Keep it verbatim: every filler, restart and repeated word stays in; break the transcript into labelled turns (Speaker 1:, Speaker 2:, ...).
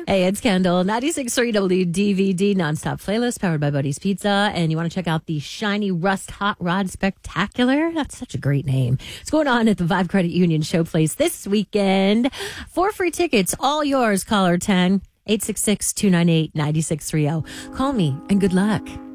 Speaker 1: Hey, it's Kendall, ninety-six point three W D V D nonstop playlist powered by Buddy's Pizza. And you want to check out the Shiny Rust Hot Rod Spectacular? That's such a great name. It's going on at the Vibe Credit Union Showplace this weekend. Four free tickets, all yours. Caller ten, eight six six, two nine eight, nine six three zero. Call me and good luck.